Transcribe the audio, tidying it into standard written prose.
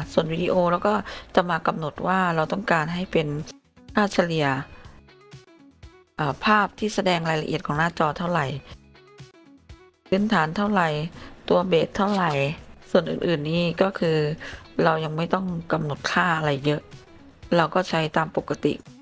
ส่วนวิดีโอแล้วก็จะมากำหนดว่าเราต้องการให้เป็นค่าเฉลี่ยภาพที่แสดงรายละเอียดของหน้าจอเท่าไหร่พื้นฐานเท่าไหร่ตัวเบสเท่าไหร่ส่วนอื่นๆนี่ก็คือเรายังไม่ต้องกำหนดค่าอะไรเยอะเราก็ใช้ตามปกติ